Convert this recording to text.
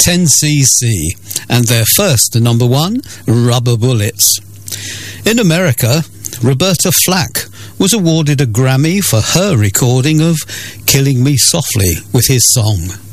10cc, and their first number one, Rubber Bullets. In America, Roberta Flack was awarded a Grammy for her recording of Killing Me Softly with his song.